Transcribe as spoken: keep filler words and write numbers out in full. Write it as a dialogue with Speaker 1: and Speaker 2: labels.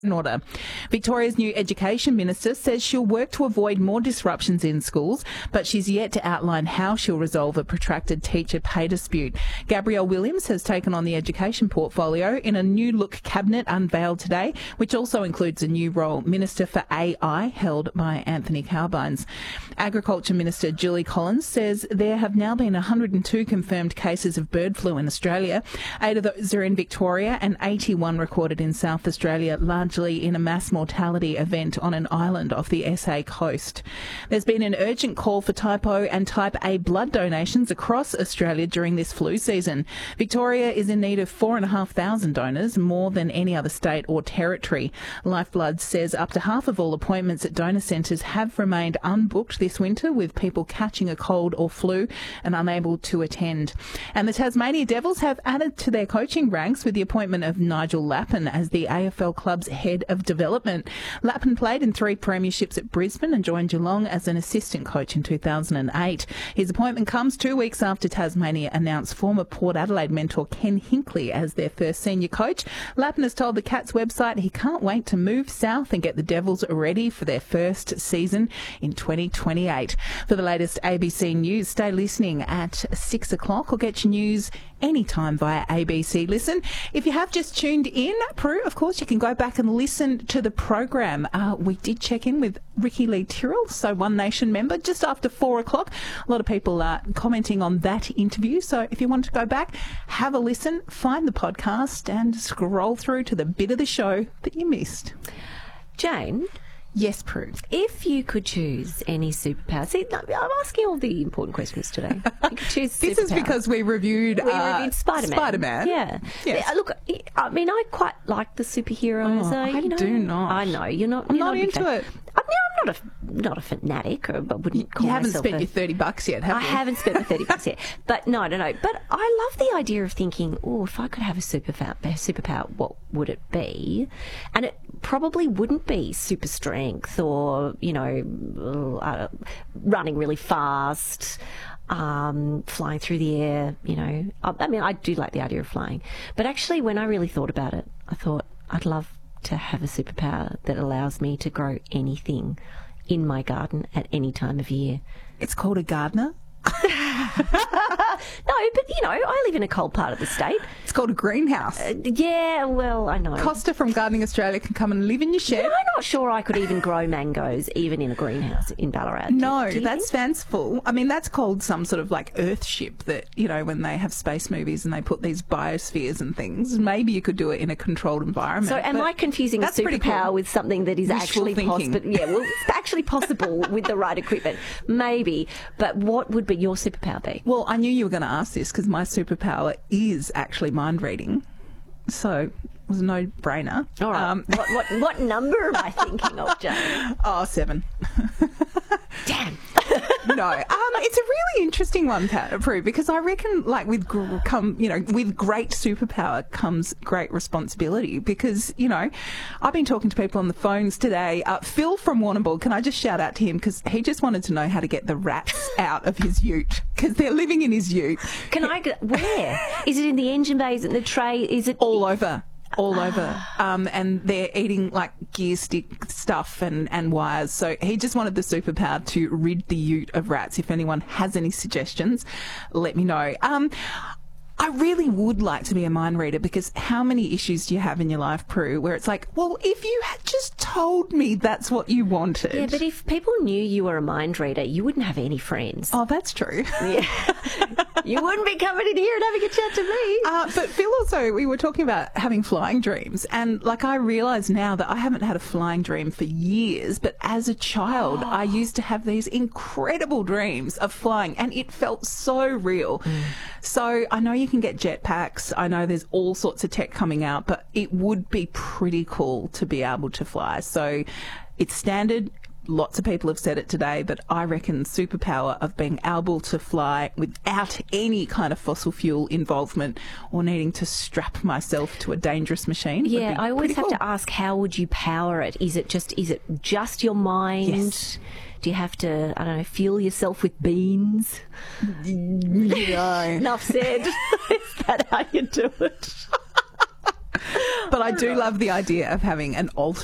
Speaker 1: In order. Victoria's new Education Minister says she'll work to avoid more disruptions in schools, but she's yet to outline how she'll resolve a protracted teacher pay dispute. Gabrielle Williams has taken on the education portfolio in a new look cabinet unveiled today, which also includes a new role, Minister for A I, held by Anthony Cowbines. Agriculture Minister Julie Collins says there have now been one hundred two confirmed cases of bird flu in Australia. Eight of those are in Victoria and eighty-one recorded in South Australia, largely in a mass mortality event on an island off the S A coast. There's been an urgent call for type O and type A blood donations across Australia during this flu season. Victoria is in need of four and a half thousand donors, more than any other state or territory. Lifeblood says up to half of all appointments at donor centres have remained unbooked this winter, with people catching a cold or flu and unable to attend. And the Tasmania Devils have added to their coaching ranks with the appointment of Nigel Lappin as the A F L club's head of development. Lappin played in three premierships at Brisbane and joined Geelong as an assistant coach in two thousand eight. His appointment comes two weeks after Tasmania announced former Port Adelaide mentor Ken Hinkley as their first senior coach. Lappin has told the Cats website he can't wait to move south and get the Devils ready for their first season in twenty twenty-eight. For the latest A B C News, stay listening at six o'clock or get your news anytime via A B C Listen. If you have just tuned in, Prue, of course, you can go back and listen to the program. Uh, we did check in with Ricky Lee Tyrrell, so One Nation member, just after four o'clock. A lot of people are commenting on that interview. So if you want to go back, have a listen, find the podcast and scroll through to the bit of the show that you missed.
Speaker 2: Jane?
Speaker 1: Yes, Prue.
Speaker 2: If you could choose any superpower, see, I'm asking all the important questions today. You could choose
Speaker 1: This
Speaker 2: superpower.
Speaker 1: is because we reviewed,
Speaker 2: we
Speaker 1: uh,
Speaker 2: reviewed Spider-Man.
Speaker 1: Spider-Man.
Speaker 2: Yeah.
Speaker 1: Yes.
Speaker 2: Yeah, look, I mean, I quite like the superheroes.
Speaker 1: Oh,
Speaker 2: uh,
Speaker 1: I
Speaker 2: you know,
Speaker 1: do not.
Speaker 2: I know you're not.
Speaker 1: I'm
Speaker 2: you're
Speaker 1: not,
Speaker 2: not a big
Speaker 1: into
Speaker 2: fan.
Speaker 1: it.
Speaker 2: I mean, I'm not a not a fanatic, or I wouldn't call
Speaker 1: You haven't
Speaker 2: myself
Speaker 1: spent
Speaker 2: a,
Speaker 1: your thirty bucks yet, have
Speaker 2: I
Speaker 1: you?
Speaker 2: haven't spent the thirty bucks yet. But no, no, no. But I love the idea of thinking, oh, if I could have a superpower, a superpower, what would it be? And it probably wouldn't be super strength or, you know, uh, running really fast, um, flying through the air, you know. I, I mean, I do like the idea of flying. But actually, when I really thought about it, I thought I'd love to have a superpower that allows me to grow anything in my garden at any time of year.
Speaker 1: It's called a gardener.
Speaker 2: No, but, you know, I live in a cold part of the state.
Speaker 1: It's called a greenhouse.
Speaker 2: Uh, yeah, well, I know.
Speaker 1: Costa from Gardening Australia can come and live in your shed.
Speaker 2: I'm not sure I could even grow mangoes even in a greenhouse in Ballarat. Do-
Speaker 1: No,
Speaker 2: do you
Speaker 1: that's
Speaker 2: think?
Speaker 1: fanciful. I mean, that's called some sort of like Earthship that, you know, when they have space movies and they put these biospheres and things, maybe you could do it in a controlled environment.
Speaker 2: So am
Speaker 1: But
Speaker 2: I confusing a
Speaker 1: that's pretty
Speaker 2: superpower
Speaker 1: cool.
Speaker 2: with something that is
Speaker 1: Wishful
Speaker 2: actually
Speaker 1: thinking.
Speaker 2: possible? Yeah, well, it's actually possible with the right equipment. Maybe. But what would be your superpower be?
Speaker 1: Well, I knew you were going to ask this because my superpower is actually mind reading. So it was a no-brainer.
Speaker 2: All right.
Speaker 1: Um,
Speaker 2: what, what, what number am I thinking of, Jane?
Speaker 1: oh, seven.
Speaker 2: Damn.
Speaker 1: No, um, it's a really interesting one, Pat, Prue, because I reckon, like, with gr- come, you know, with great superpower comes great responsibility. Because, you know, I've been talking to people on the phones today. Uh, Phil from Warrnambool, can I just shout out to him because he just wanted to know how to get the rats out of his ute because they're living in his ute.
Speaker 2: Can I go, where? Is it in the engine bay? Is it in the tray? Is it
Speaker 1: All over. All over. Um, and they're eating like gear stick stuff and, and wires. So he just wanted the superpower to rid the ute of rats. If anyone has any suggestions, let me know. Um, I really would like to be a mind reader because how many issues do you have in your life, Prue, where it's like, well, if you had just told me that's what you wanted.
Speaker 2: Yeah, but if people knew you were a mind reader, you wouldn't have any friends.
Speaker 1: Oh, that's true.
Speaker 2: Yeah. You wouldn't be coming in here and having a chat to me.
Speaker 1: Uh, but Phil also, we were talking about having flying dreams. And like I realise now that I haven't had a flying dream for years, but as a child, oh. I used to have these incredible dreams of flying and it felt so real. Mm. So I know you can get jetpacks. I know there's all sorts of tech coming out, but it would be pretty cool to be able to fly. So it's standard. Lots of people have said it today, but I reckon superpower of being able to fly without any kind of fossil fuel involvement or needing to strap myself to a dangerous machine.
Speaker 2: Yeah, I always have
Speaker 1: cool.
Speaker 2: to ask, how would you power it? Is it just is it just your mind?
Speaker 1: Yes.
Speaker 2: Do you have to, I don't know, fuel yourself with beans?
Speaker 1: No.
Speaker 2: Enough said. Is that how you do it?
Speaker 1: But I do love the idea of having an alternate